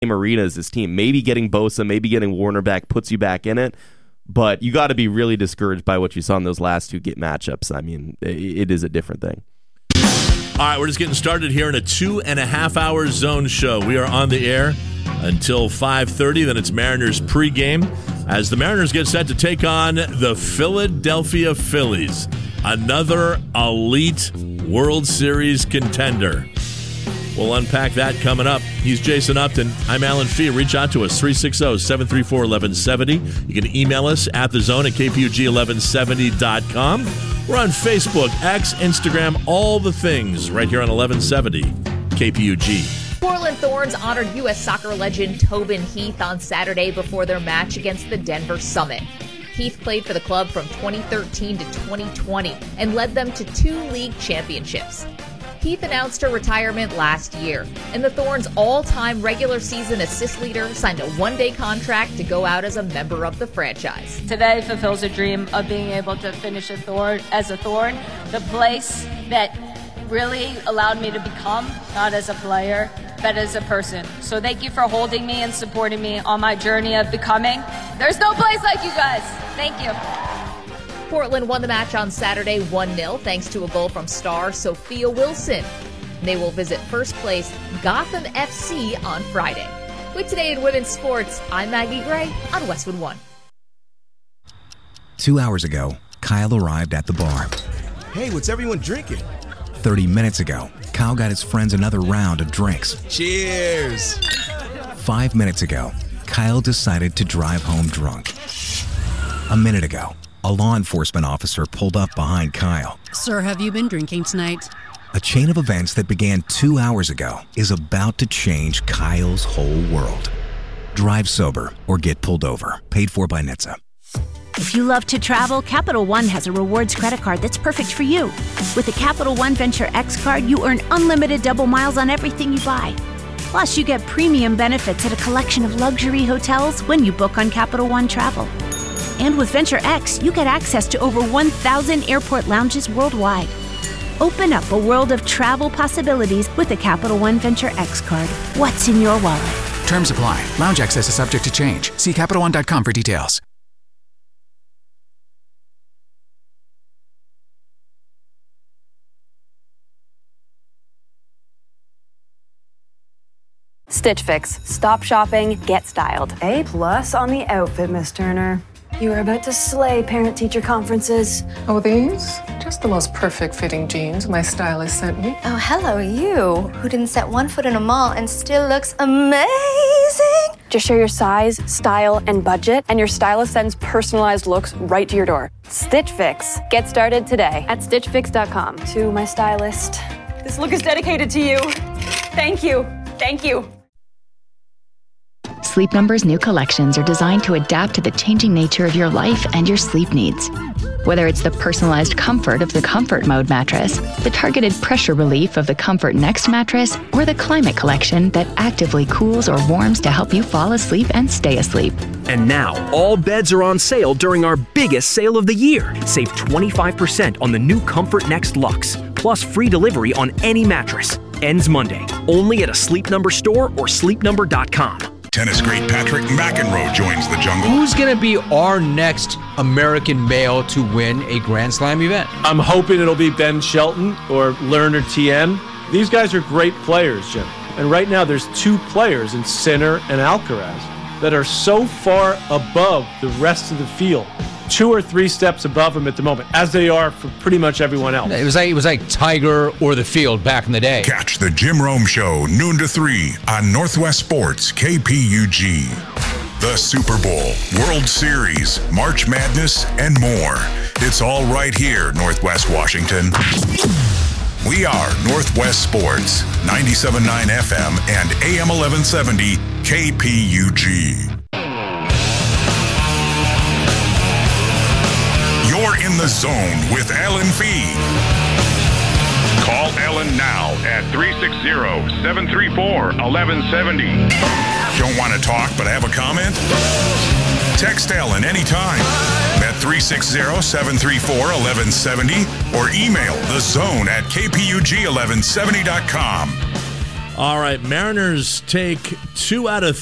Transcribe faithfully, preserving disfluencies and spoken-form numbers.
arena as this team. Maybe getting Bosa, maybe getting Warner back puts you back in it, but you got to be really discouraged by what you saw in those last two get matchups. I mean, it is a different thing. All right, we're just getting started here in a two and a half hour zone show. We are on the air until five thirty. Then it's Mariners pregame as the Mariners get set to take on the Philadelphia Phillies, another elite World Series contender. We'll unpack that coming up. He's Jason Upton. I'm Alan Fee. Reach out to us, three six zero, seven three four, one one seven zero. You can email us at the zone at k p u g eleven seventy dot com. We're on Facebook, X, Instagram, all the things right here on eleven seventy K P U G. Portland Thorns honored U S soccer legend Tobin Heath on Saturday before their match against the Denver Summit. Heath played for the club from twenty thirteen to twenty twenty and led them to two league championships. Heath announced her retirement last year, and the Thorns' all-time regular season assist leader signed a one-day contract to go out as a member of the franchise. Today fulfills a dream of being able to finish a Thorn as a Thorn, the place that really allowed me to become, not as a player, but as a person. So thank you for holding me and supporting me on my journey of becoming. There's no place like you guys. Thank you. Portland won the match on Saturday one nil thanks to a goal from star Sophia Wilson. They will visit first place Gotham F C on Friday. With Today in Women's Sports, I'm Maggie Gray on Westwood One. Two hours ago, Kyle arrived at the bar. Hey, what's everyone drinking? Thirty minutes ago, Kyle got his friends another round of drinks. Cheers! Five minutes ago, Kyle decided to drive home drunk. A minute ago, a law enforcement officer pulled up behind Kyle. Sir, have you been drinking tonight? A chain of events that began two hours ago is about to change Kyle's whole world. Drive sober or get pulled over. Paid for by N H T S A. If you love to travel, Capital One has a rewards credit card that's perfect for you. With the Capital One Venture X card, you earn unlimited double miles on everything you buy. Plus, you get premium benefits at a collection of luxury hotels when you book on Capital One Travel. And with Venture X, you get access to over one thousand airport lounges worldwide. Open up a world of travel possibilities with the Capital One Venture X card. What's in your wallet? Terms apply. Lounge access is subject to change. See Capital One dot com for details. Stitch Fix. Stop shopping, get styled. A plus on the outfit, Miss Turner. You are about to slay parent-teacher conferences. Oh, these? Just the most perfect fitting jeans my stylist sent me. Oh, hello, you, who didn't set one foot in a mall and still looks amazing. Just share your size, style, and budget, and your stylist sends personalized looks right to your door. Stitch Fix. Get started today at stitch fix dot com. To my stylist, this look is dedicated to you. Thank you. Thank you. Sleep Number's new collections are designed to adapt to the changing nature of your life and your sleep needs. Whether it's the personalized comfort of the Comfort Mode mattress, the targeted pressure relief of the Comfort Next mattress, or the Climate Collection that actively cools or warms to help you fall asleep and stay asleep. And now, all beds are on sale during our biggest sale of the year. Save twenty-five percent on the new Comfort Next Luxe, plus free delivery on any mattress. Ends Monday, only at a Sleep Number store or sleep number dot com. Tennis great Patrick McEnroe joins the jungle. Who's going to be our next American male to win a Grand Slam event? I'm hoping it'll be Ben Shelton or Lerner T M. These guys are great players, Jim. And right now there's two players in Sinner and Alcaraz that are so far above the rest of the field. Two or three steps above them at the moment, as they are for pretty much everyone else. It was like it was like Tiger or the field back in the day. Catch the Jim Rome Show noon to three on Northwest Sports K P U G. The Super Bowl, World Series, March Madness, and more. It's all right here, Northwest Washington. We are Northwest Sports, ninety-seven point nine F M and A M eleven seventy K P U G. You're in the zone with Alan Fee. Call Alan now at three six zero, seven three four, one one seven zero. Don't want to talk but have a comment? Text Alan anytime at three six zero, seven three four, one one seven zero or email the zone at k p u g eleven seventy dot com. All right, Mariners take two out of